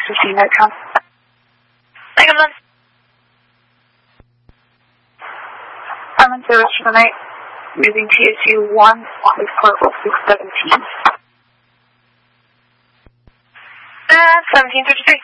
615 outcome. Second one. Harmon 078, moving TSU 1, with Corporal 617. 1753.